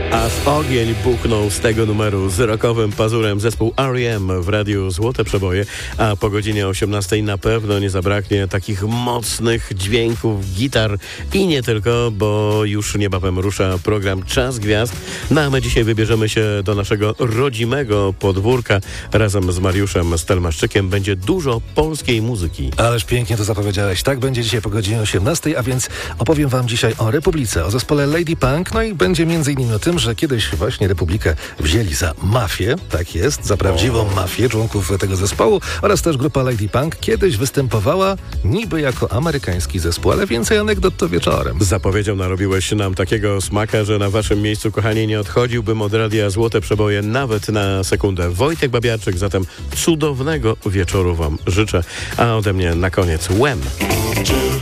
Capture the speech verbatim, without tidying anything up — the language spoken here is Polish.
Aż ogień buchnął z tego numeru z rockowym pazurem zespół R E M w radiu Złote Przeboje, a po godzinie osiemnastej na pewno nie zabraknie takich mocnych dźwięków, gitar i nie tylko, bo już niebawem rusza program Czas Gwiazd. No a my dzisiaj wybierzemy się do naszego rodzimego podwórka. Razem z Mariuszem Stelmaszczykiem będzie dużo polskiej muzyki. Ależ pięknie to zapowiedziałeś. Tak będzie dzisiaj po godzinie osiemnastej, a więc opowiem wam dzisiaj o Republice, o zespole Lady Punk, no i będzie między innymi o tym, że kiedyś właśnie Republikę wzięli za mafię, tak jest, za prawdziwą mafię członków tego zespołu, oraz też grupa Lady Punk kiedyś występowała niby jako amerykański zespół, ale więcej anegdot to wieczorem. Zapowiedział, narobiłeś nam takiego smaka, że na waszym miejscu, kochani, nie odchodziłbym od radia Złote Przeboje nawet na sekundę. Wojtek Babiarczyk, zatem cudownego wieczoru wam życzę, a ode mnie na koniec Wham!